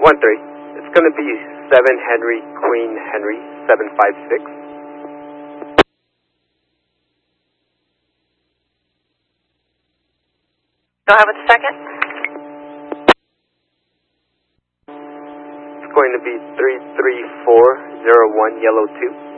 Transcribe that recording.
1-3. It's going to be 7 Henry, Queen Henry, 756. Go ahead with the second. It's going to be 33401 Yellow 2.